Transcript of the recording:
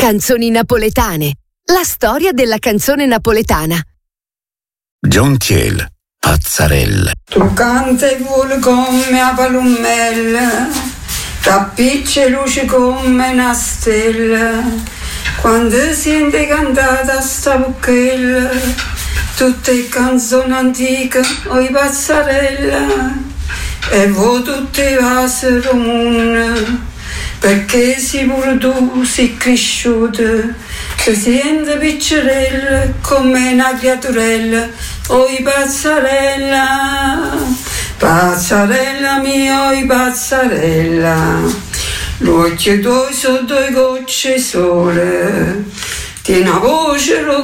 Canzoni napoletane. La storia della canzone napoletana. John Thiel, Pazzarella. Tu canta e vuole come a palomella, t'appiccia luce come una stella, quando sente cantata sta bucchella, tutte canzoni antiche, oi pazzarella, e voi tutte vasero moon, perché si pure tu sei cresciuta, ti senti piccerella come una creaturella, oi pazzarella, pazzarella mia, oi pazzarella, l'occhio tuoi sono due gocce sole, tieni una voce